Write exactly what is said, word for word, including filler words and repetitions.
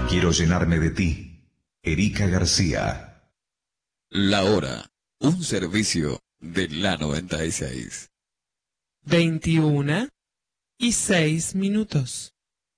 quiero llenarme de ti. Erika García. La hora, un servicio de la noventa y seis. veintiuna y seis minutos.